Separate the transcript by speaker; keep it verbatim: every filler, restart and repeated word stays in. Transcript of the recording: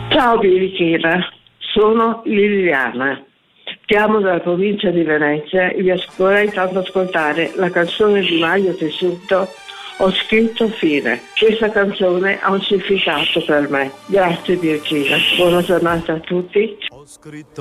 Speaker 1: Ciao Birichina, sono Liliana. Chiamo dalla provincia di Venezia e vi vorrei tanto ascoltare la canzone di Mario Tessuto, Ho scritto fine. Questa canzone ha un significato per me. Grazie Birichina, buona giornata a tutti.
Speaker 2: Ho scritto